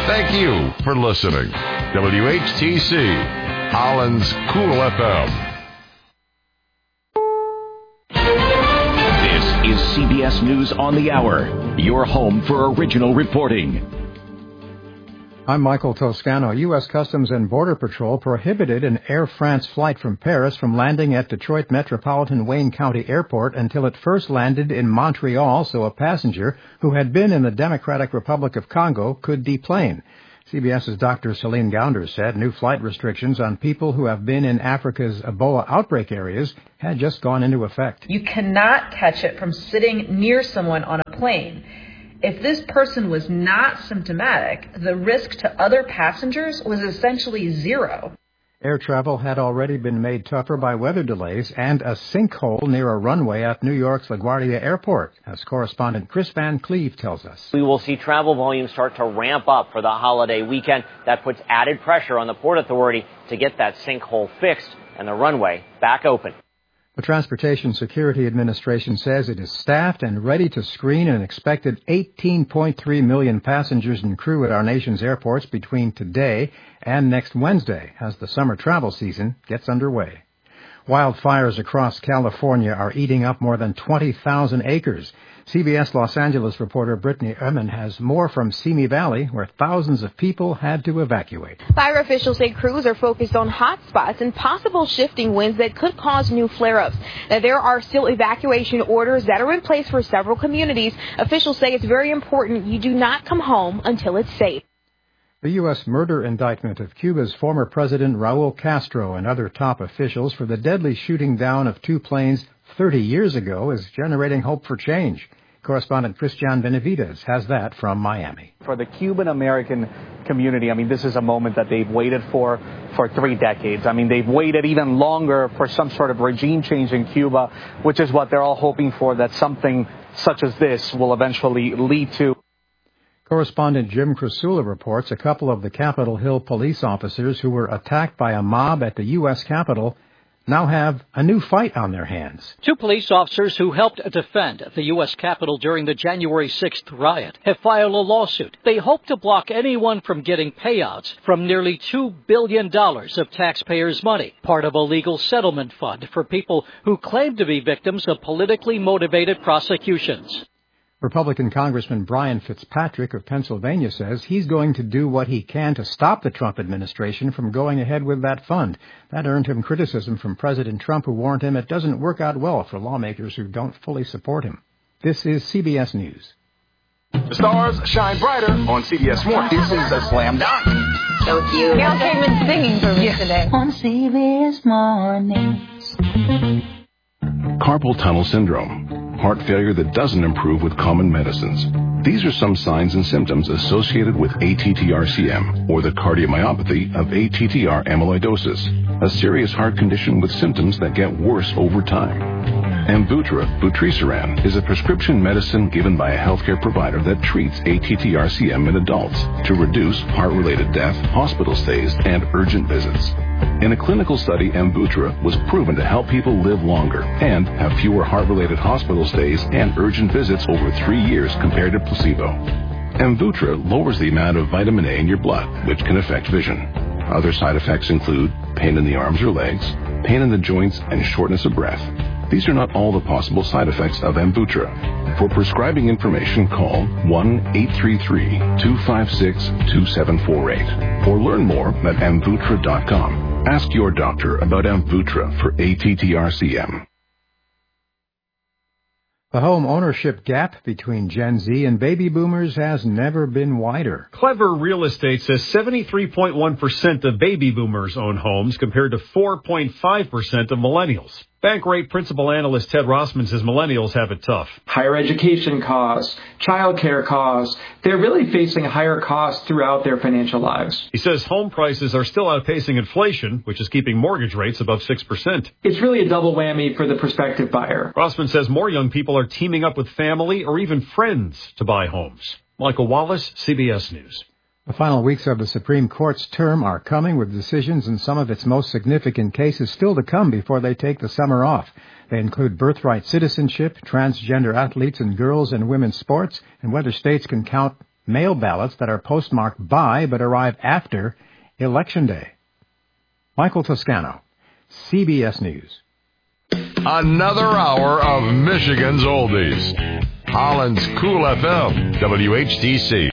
Thank you for listening. WHTC, Holland's Cool FM. This is CBS News on the Hour, your home for original reporting. I'm Michael Toscano. U.S. Customs and Border Patrol prohibited an Air France flight from Paris from landing at Detroit Metropolitan Wayne County Airport until it first landed in Montreal, so a passenger who had been in the Democratic Republic of Congo could deplane. CBS's Dr. Celine Gounder said new flight restrictions on people who have been in Africa's Ebola outbreak areas had just gone into effect. You cannot catch it from sitting near someone on a plane. If this person was not symptomatic, the risk to other passengers was essentially zero. Air travel had already been made tougher by weather delays and a sinkhole near a runway at New York's LaGuardia Airport, as correspondent Chris Van Cleve tells us. We will see travel volumes start to ramp up for the holiday weekend. That puts added pressure on the Port Authority to get that sinkhole fixed and the runway back open. The Transportation Security Administration says it is staffed and ready to screen an expected 18.3 million passengers and crew at our nation's airports between today and next Wednesday as the summer travel season gets underway. Wildfires across California are eating up more than 20,000 acres. CBS Los Angeles reporter Brittany Ehrman has more from Simi Valley, where thousands of people had to evacuate. Fire officials say crews are focused on hot spots and possible shifting winds that could cause new flare-ups. Now, there are still evacuation orders that are in place for several communities. Officials say it's very important you do not come home until it's safe. The U.S. murder indictment of Cuba's former president Raul Castro and other top officials for the deadly shooting down of two planes 30 years ago is generating hope for change. Correspondent Christian Benavides has that from Miami. For the Cuban-American community, this is a moment that they've waited for 3 decades. They've waited even longer for some sort of regime change in Cuba, which is what they're all hoping for, that something such as this will eventually lead to. Correspondent Jim Krasula reports a couple of the Capitol Hill police officers who were attacked by a mob at the U.S. Capitol now have a new fight on their hands. Two police officers who helped defend the U.S. Capitol during the January 6th riot have filed a lawsuit. They hope to block anyone from getting payouts from nearly $2 billion of taxpayers' money, part of a legal settlement fund for people who claim to be victims of politically motivated prosecutions. Republican Congressman Brian Fitzpatrick of Pennsylvania says he's going to do what he can to stop the Trump administration from going ahead with that fund. That earned him criticism from President Trump, who warned him it doesn't work out well for lawmakers who don't fully support him. This is CBS News. The stars shine brighter on CBS Mornings. This is a slam dunk. So cute. Gail came in singing for me today. On CBS Mornings. Carpal tunnel syndrome. Heart failure that doesn't improve with common medicines. These are some signs and symptoms associated with ATTR-CM, or the cardiomyopathy of ATTR amyloidosis, a serious heart condition with symptoms that get worse over time. Amvuttra, vutrisiran, is a prescription medicine given by a healthcare provider that treats ATTR-CM in adults to reduce heart-related death, hospital stays, and urgent visits. In a clinical study, Amvuttra was proven to help people live longer and have fewer heart-related hospital stays and urgent visits over 3 years compared to placebo. Amvuttra lowers the amount of vitamin A in your blood, which can affect vision. Other side effects include pain in the arms or legs, pain in the joints, and shortness of breath. These are not all the possible side effects of Amvuttra. For prescribing information, call 1-833-256-2748 or learn more at Amvuttra.com. Ask your doctor about Amvuttra for ATTR-CM. The home ownership gap between Gen Z and baby boomers has never been wider. Clever Real Estate says 73.1% of baby boomers own homes compared to 4.5% of millennials. Bankrate principal analyst Ted Rossman says millennials have it tough. Higher education costs, childcare costs, they're really facing higher costs throughout their financial lives. He says home prices are still outpacing inflation, which is keeping mortgage rates above 6%. It's really a double whammy for the prospective buyer. Rossman says more young people are teaming up with family or even friends to buy homes. Michael Wallace, CBS News. The final weeks of the Supreme Court's term are coming, with decisions in some of its most significant cases still to come before they take the summer off. They include birthright citizenship, transgender athletes in girls' and women's sports, and whether states can count mail ballots that are postmarked by but arrive after Election Day. Michael Toscano, CBS News. Another hour of Michigan's Oldies. Holland's Cool FM, WHTC.